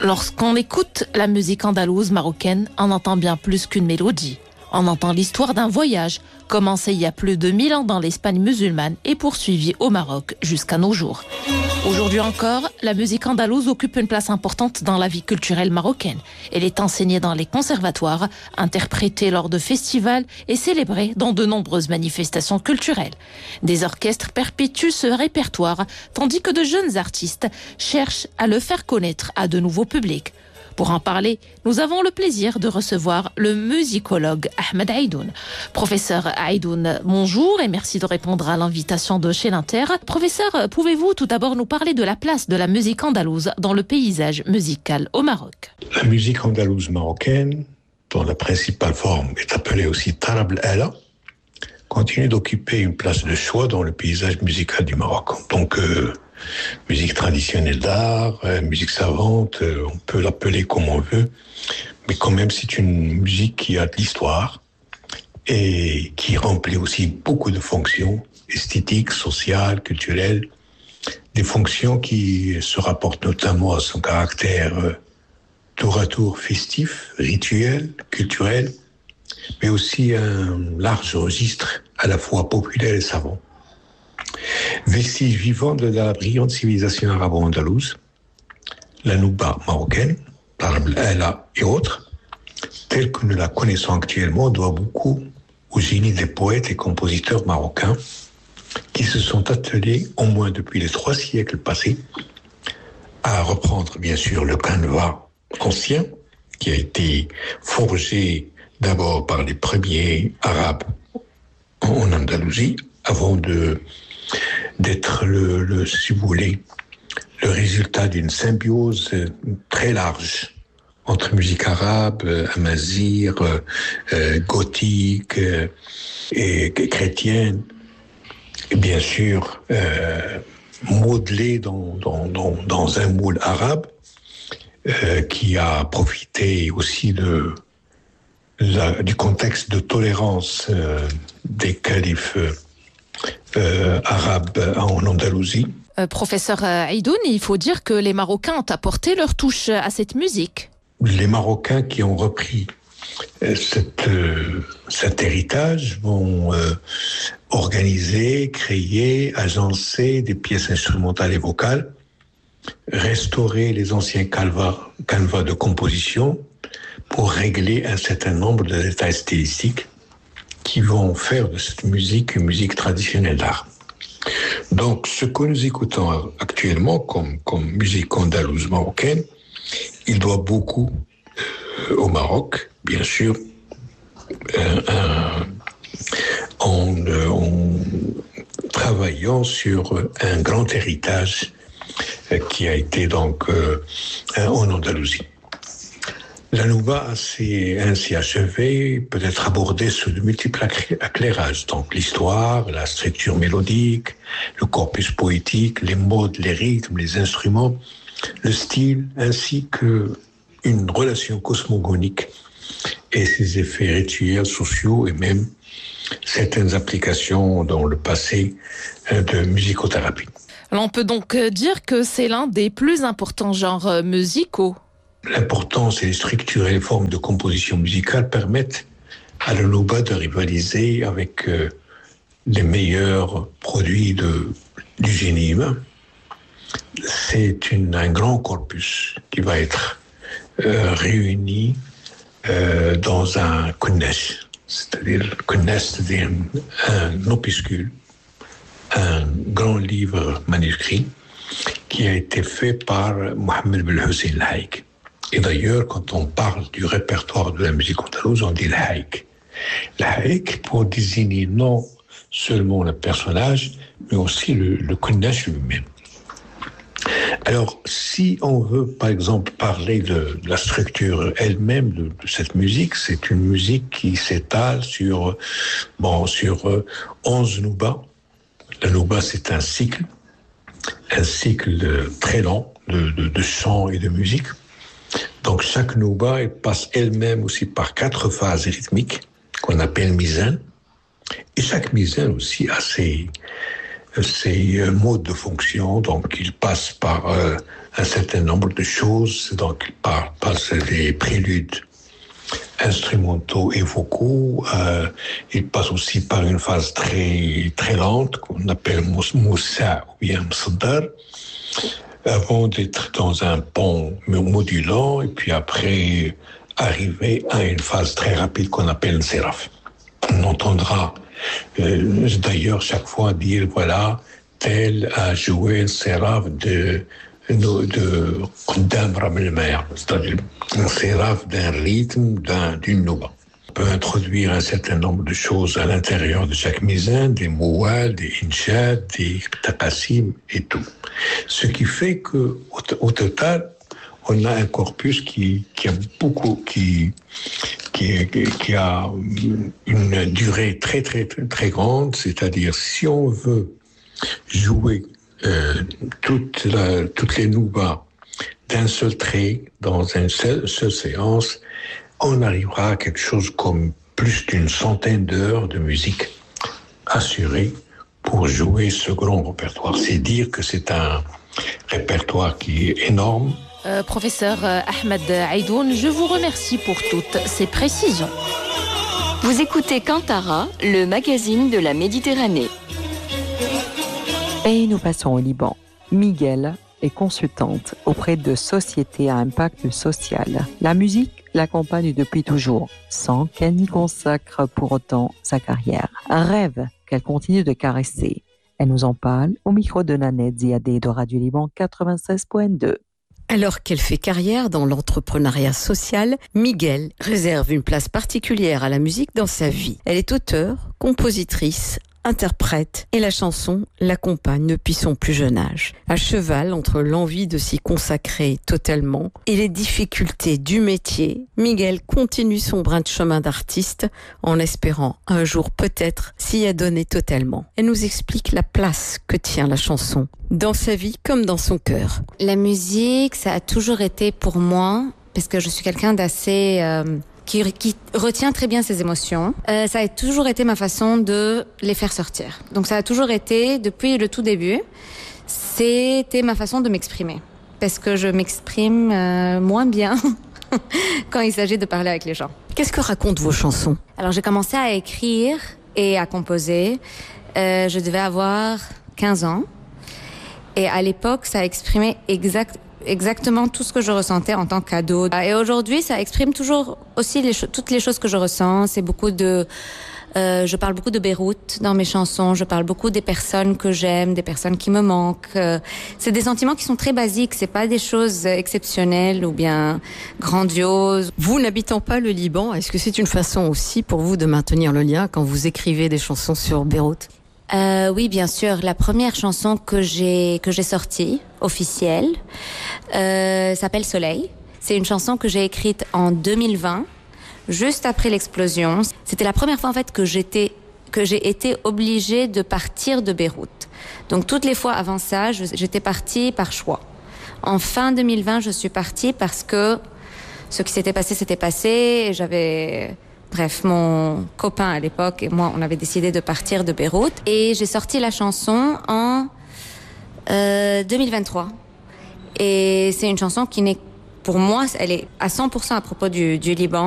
Lorsqu'on écoute la musique andalouse marocaine, on entend bien plus qu'une mélodie. On entend l'histoire d'un voyage, commencé il y a plus de 1000 ans dans l'Espagne musulmane et poursuivi au Maroc jusqu'à nos jours. Aujourd'hui encore, la musique andalouse occupe une place importante dans la vie culturelle marocaine. Elle est enseignée dans les conservatoires, interprétée lors de festivals et célébrée dans de nombreuses manifestations culturelles. Des orchestres perpétuent ce répertoire, tandis que de jeunes artistes cherchent à le faire connaître à de nouveaux publics. Pour en parler, nous avons le plaisir de recevoir le musicologue Ahmed Aïdoun. Professeur Aïdoun, bonjour et merci de répondre à l'invitation de chez l'Inter. Professeur, pouvez-vous tout d'abord nous parler de la place de la musique andalouse dans le paysage musical au Maroc? La musique andalouse marocaine, dont la principale forme est appelée aussi Tarab al-Ala, continue d'occuper une place de choix dans le paysage musical du Maroc. Donc, musique traditionnelle d'art, musique savante, on peut l'appeler comme on veut, mais quand même c'est une musique qui a de l'histoire et qui remplit aussi beaucoup de fonctions esthétiques, sociales, culturelles, des fonctions qui se rapportent notamment à son caractère tour à tour festif, rituel, culturel, mais aussi un large registre à la fois populaire et savant. Vestige vivant de la brillante civilisation arabo-andalouse, la Nouba marocaine, Tarab al-Ala et autres, telle que nous la connaissons actuellement, doit beaucoup au génie des poètes et compositeurs marocains qui se sont attelés, au moins depuis les 3 siècles passés, à reprendre bien sûr le canevas ancien, qui a été forgé d'abord par les premiers Arabes en Andalousie, avant d'être si vous voulez, le résultat d'une symbiose très large entre musique arabe, amazigh, gothique et chrétienne, et bien sûr modelé dans un moule arabe qui a profité aussi du contexte de tolérance des califes arabes en Andalousie. Professeur Aïdoun, il faut dire que les Marocains ont apporté leur touche à cette musique. Les Marocains qui ont repris cet héritage vont organiser, créer, agencer des pièces instrumentales et vocales, restaurer les anciens canevas de composition pour régler un certain nombre de détails stylistiques qui vont faire de cette musique une musique traditionnelle d'art. Donc, ce que nous écoutons actuellement comme musique andalouse marocaine, il doit beaucoup au Maroc, bien sûr, en travaillant sur un grand héritage qui a été donc en Andalousie. La Nouba a ainsi achevé, peut-être abordé sous de multiples éclairages, donc l'histoire, la structure mélodique, le corpus poétique, les modes, les rythmes, les instruments, le style, ainsi que une relation cosmogonique et ses effets rituels, sociaux et même certaines applications dans le passé de musicothérapie. On peut donc dire que c'est l'un des plus importants genres musicaux. L'importance et les structures et les formes de composition musicale permettent à la Nouba de rivaliser avec les meilleurs produits du génie humain. C'est un grand corpus qui va être réuni dans un kunnesh, c'est-à-dire un opuscule, un grand livre manuscrit qui a été fait par Mohamed Ben Hussein Laïk. Et d'ailleurs, quand on parle du répertoire de la musique andalouse, on dit l'haïk. L'haïk pour désigner non seulement le personnage, mais aussi le kunnesh lui-même. Alors, si on veut, par exemple, parler de la structure elle-même de cette musique, c'est une musique qui s'étale sur 11 noubas. La nouba, c'est un cycle très long de chant et de musique. Donc, chaque nouba elle passe elle-même aussi par 4 phases rythmiques qu'on appelle mizan. Et chaque mizan aussi a ses modes de fonction. Donc, il passe par un certain nombre de choses. Donc, il passe des préludes instrumentaux et vocaux. Il passe aussi par une phase très, très lente qu'on appelle Moussa ou bien Msaddar, avant d'être dans un pont modulant et puis après arriver à une phase très rapide qu'on appelle le séraph. On entendra d'ailleurs chaque fois dire voilà, tel a joué le séraph de Qudam Ram el-Mer, c'est-à-dire un séraph d'un rythme, d'une nouba. On peut introduire un certain nombre de choses à l'intérieur de chaque mizan, des moual, des inshad, des taqasim et tout. Ce qui fait que au total, on a un corpus qui a une durée très très très très grande. C'est-à-dire, si on veut jouer toutes les noubas d'un seul trait dans une seule séance, on arrivera à quelque chose comme plus d'une centaine d'heures de musique assurée pour jouer ce grand répertoire. C'est dire que c'est un répertoire qui est énorme. Professeur Ahmed Aïdoun, je vous remercie pour toutes ces précisions. Vous écoutez Kantara, le magazine de la Méditerranée. Et nous passons au Liban. Miguel est consultante auprès de sociétés à impact social. La musique l'accompagne depuis toujours, sans qu'elle n'y consacre pour autant sa carrière. Un rêve qu'elle continue de caresser. Elle nous en parle au micro de Nanette Ziadé de Radio Liban 96.2. Alors qu'elle fait carrière dans l'entrepreneuriat social, Miguel réserve une place particulière à la musique dans sa vie. Elle est auteure, compositrice, interprète et la chanson l'accompagne depuis son plus jeune âge. À cheval entre l'envie de s'y consacrer totalement et les difficultés du métier, Miguel continue son brin de chemin d'artiste en espérant un jour peut-être s'y adonner totalement. Elle nous explique la place que tient la chanson dans sa vie comme dans son cœur. La musique, ça a toujours été pour moi, parce que je suis quelqu'un d'assez... qui retient très bien ses émotions. Ça a toujours été ma façon de les faire sortir. Donc ça a toujours été, depuis le tout début, c'était ma façon de m'exprimer. Parce que je m'exprime moins bien quand il s'agit de parler avec les gens. Qu'est-ce que racontent vos chansons ? Alors j'ai commencé à écrire et à composer. Je devais avoir 15 ans. Et à l'époque, ça exprimait exactement tout ce que je ressentais en tant qu'ado. Et aujourd'hui, ça exprime toujours aussi toutes les choses que je ressens. C'est beaucoup de... je parle beaucoup de Beyrouth dans mes chansons. Je parle beaucoup des personnes que j'aime, des personnes qui me manquent. C'est des sentiments qui sont très basiques. C'est pas des choses exceptionnelles ou bien grandioses. Vous n'habitant pas le Liban, est-ce que c'est une façon aussi pour vous de maintenir le lien quand vous écrivez des chansons sur Beyrouth ? Oui, bien sûr. La première chanson que j'ai sortie, officielle, s'appelle Soleil. C'est une chanson que j'ai écrite en 2020, juste après l'explosion. C'était la première fois en fait que j'ai été obligée de partir de Beyrouth. Donc toutes les fois avant ça, j'étais partie par choix. En fin 2020, je suis partie parce que ce qui s'était passé. Et Bref, mon copain à l'époque et moi, on avait décidé de partir de Beyrouth. Et j'ai sorti la chanson en 2023. Et c'est une chanson qui n'est, pour moi, elle est à 100% à propos du Liban.